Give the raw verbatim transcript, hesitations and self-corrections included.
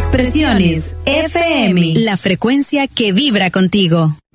Expresiones F M, la frecuencia que vibra contigo.